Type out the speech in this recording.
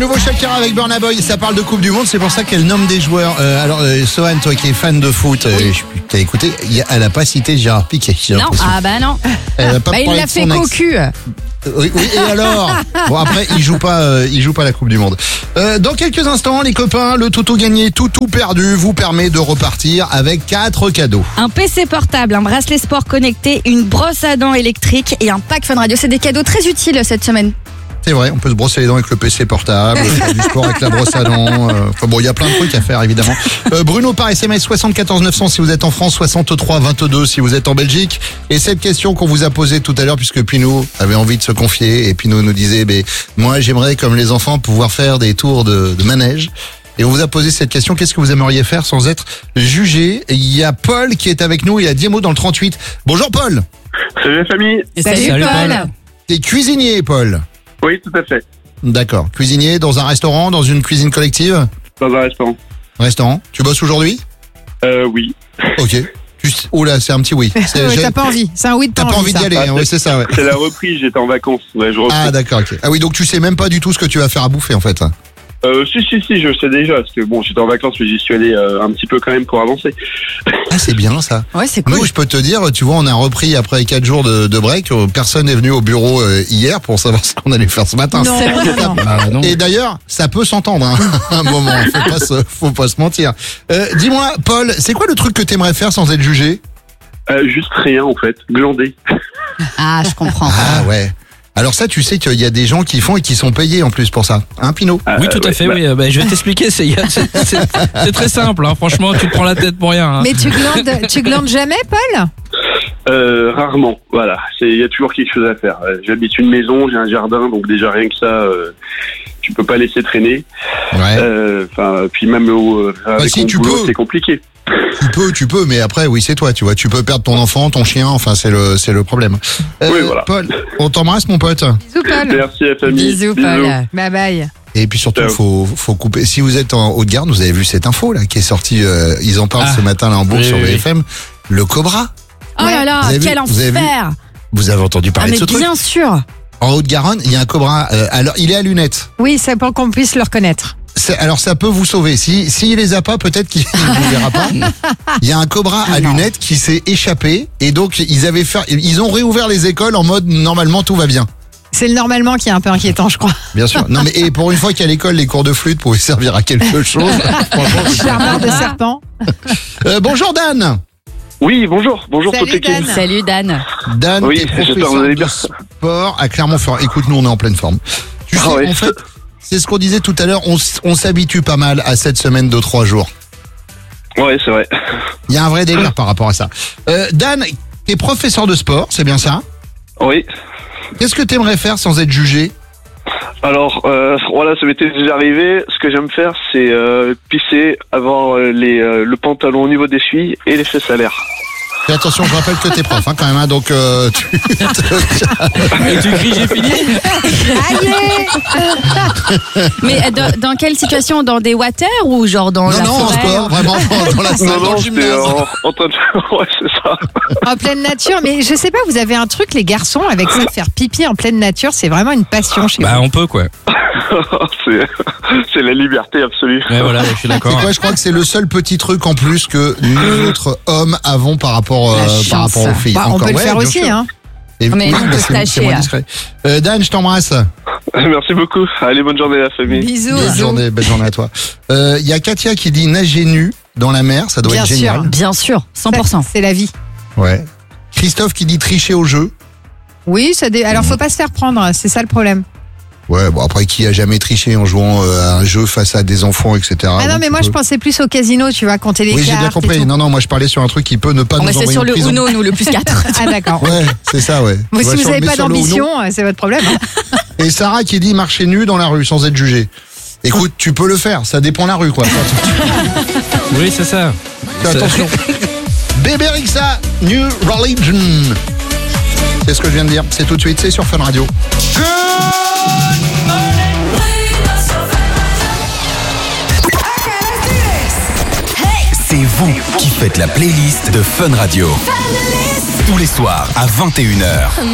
Nouveau Shakira avec Burna Boy, ça parle de Coupe du Monde, c'est pour ça qu'elle nomme des joueurs. Sohan, toi qui es fan de foot, t'as écouté, elle a pas cité Gérard Piqué. Non, non. Elle a pas Il l'a fait cocu. Oui, et alors bon, après, il joue pas la Coupe du Monde. Dans quelques instants, les copains, le toutou gagné, toutou perdu vous permet de repartir avec 4 cadeaux. Un PC portable, un bracelet sport connecté, une brosse à dents électrique et un pack Fun Radio. C'est des cadeaux très utiles cette semaine. C'est vrai, on peut se brosser les dents avec le PC portable, faire du sport avec la brosse à dents. Enfin bon, il y a plein de trucs à faire évidemment. Bruno par SMS 74 900 si vous êtes en France, 63 22 si vous êtes en Belgique. Et cette question qu'on vous a posée tout à l'heure, puisque Pino avait envie de se confier et Pino nous disait, moi j'aimerais comme les enfants pouvoir faire des tours de manège. Et on vous a posé cette question, qu'est-ce que vous aimeriez faire sans être jugé? Et il y a Paul qui est avec nous, il y a Diemo dans le 38. Bonjour Paul. Salut la famille. Salut Paul. T'es cuisinier Paul? Oui, tout à fait. D'accord. Cuisinier dans un restaurant, dans une cuisine collective? Dans un restaurant. Restaurant. Tu bosses aujourd'hui? Oui. Ok. Oula, c'est un petit oui. T'as pas envie. C'est un oui de T'as pas envie d'y aller, hein, ouais, c'est ça, ouais. C'est la reprise, j'étais en vacances. Ouais, je reprends. Ah d'accord, ok. Ah oui, donc tu sais même pas du tout ce que tu vas faire à bouffer en fait. Si, je sais déjà, parce que bon, j'étais en vacances, mais j'y suis allé un petit peu quand même pour avancer. Ah c'est bien ça. Ouais, c'est cool. Nous, je peux te dire, tu vois, on a repris après 4 jours de break. Personne n'est venu au bureau hier pour savoir ce qu'on allait faire ce matin. Non. Et d'ailleurs, ça peut s'entendre hein, un moment. Faut pas se mentir. Dis-moi, Paul, c'est quoi le truc que t'aimerais faire sans être jugé? Juste rien en fait, glander. Ah, je comprends. Ah ouais. Alors ça, tu sais qu'il y a des gens qui font et qui sont payés en plus pour ça. Hein, Pinot? Oui, tout à fait, oui. Je vais t'expliquer, c'est très simple. Hein. Franchement, tu te prends la tête pour rien. Hein. Mais tu glandes jamais, Paul? Rarement, voilà. Il y a toujours quelque chose à faire. J'habite une maison, j'ai un jardin, donc déjà rien que ça, tu peux pas laisser traîner. Ouais. Puis même avec si, mon tu boulot, peux. c'est compliqué. Tu peux, mais après, oui, c'est toi, tu vois. Tu peux perdre ton enfant, ton chien, enfin, c'est le problème. Oui, voilà. Paul, on t'embrasse, mon pote. Bisous, Paul. Merci la famille. Bisous, Paul. Bye bye. Et puis surtout, Ciao. faut couper. Si vous êtes en Haute-Garde, vous avez vu cette info, là, qui est sortie, ils en parlent ce matin, là, en bourse sur BFM. Le Cobra. Oh là là, quel enfer. Vous avez entendu parler de ce truc? Bien sûr. En Haute-Garonne, il y a un Cobra. Alors, il est à lunettes. Oui, c'est pour qu'on puisse le reconnaître. Alors ça peut vous sauver. S'il les a pas, peut-être qu'il ne vous verra pas. Il y a un Cobra à lunettes qui s'est échappé et donc ils ont réouvert les écoles en mode normalement tout va bien. C'est le normalement qui est un peu inquiétant, je crois. Bien sûr. Non mais et pour une fois qu'à l'école les cours de flûte pouvaient servir à quelque chose. Charmeur de serpent. Bonjour Dan. Oui, bonjour toute Salut, l'équipe. Dan. Salut Dan. Dan, Oui, t'es j'espère que vous professeur allez de bien. sport à Clermont-Ferrand. Écoute, nous on est en pleine forme. Tu sais, ouais. en fait, c'est ce qu'on disait tout à l'heure, on s'habitue pas mal à cette semaine de 3 jours. Ouais, c'est vrai. Il y a un vrai délire par rapport à ça. Dan, t'es professeur de sport, c'est bien ça? Oui. Qu'est-ce que t'aimerais faire sans être jugé? Alors, voilà, ça m'était déjà arrivé. Ce que j'aime faire, c'est pisser, avoir le pantalon au niveau des chevilles et les fesses à l'air. Et attention, je rappelle que t'es prof, hein, quand même, hein, donc Et tu cries, j'ai fini. Mais dans quelle situation? Dans des water ou genre dans la non, en forêt? sport, vraiment, dans la salle, dans le j'étais gymnase. en train de... Ouais, c'est ça. En pleine nature. Mais je sais pas, vous avez un truc, les garçons, avec ça, de faire pipi en pleine nature, c'est vraiment une passion chez vous. On peut, quoi. C'est la liberté absolue. Ouais, voilà, je suis d'accord. C'est quoi, je crois que c'est le seul petit truc en plus que nous autres hommes avons par rapport aux filles. Bah, on Encore, peut le ouais, faire bien aussi, sûr. hein. Et Mais oui, on peut se c'est tâcher, moins hein. discret. Dan, je t'embrasse. Merci beaucoup. Allez, bonne journée la famille. Bisous. Belle journée à toi. Il y a Katia qui dit nager nu dans la mer, ça doit Bien être sûr. génial. Bien sûr, 100%. C'est la vie. Ouais. Christophe qui dit tricher au jeu. Oui, alors faut pas se faire prendre, c'est ça le problème. Ouais, bon après qui a jamais triché en jouant à un jeu face à des enfants, etc. Ah non, mais moi je pensais plus au casino, tu vois, compter les Oui, cartes. j'ai bien compris. et tout. Non, moi je parlais sur un truc qui peut ne pas On nous restait envoyer sur en le prison. Uno, nous, le plus 4. Ah d'accord. Ouais, c'est ça, ouais. Bon, Tu vois, si vous sur- n'avez mais pas sur le Uno. d'ambition, c'est votre problème. hein. Et Sarah qui dit marcher nu dans la rue sans être jugé. Écoute, tu peux le faire, ça dépend de la rue, quoi. Oui, c'est ça. Attention. Bébé Rixa, New Religion. C'est ce que je viens de dire. C'est tout de suite, c'est sur Fun Radio. C'est vous qui faites la playlist de Fun Radio. Tous les soirs à 21h.